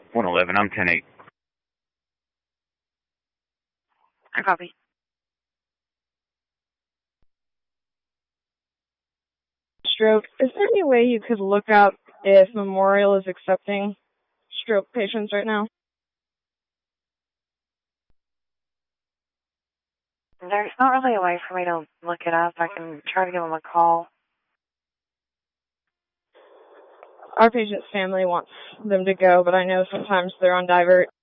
111, I'm 10-8. I copy. Stroke. Is there any way you could look up if Memorial is accepting stroke patients right now? There's not really a way for me to look it up. I can try to give them a call. Our patient's family wants them to go, but I know sometimes they're on divert.